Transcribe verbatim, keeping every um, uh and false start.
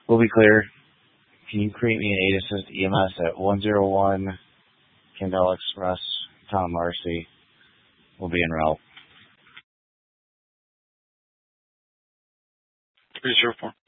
We'll be clear. Can you create me an aid assist E M S at one oh one Kendall Express, Tom Marcy? We'll be en route. three zero four.